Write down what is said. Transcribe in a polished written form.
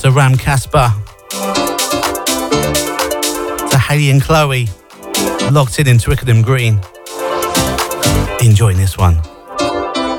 to Ram Casper, to Haley and Chloe, locked in Twickenham Green. Enjoying this one.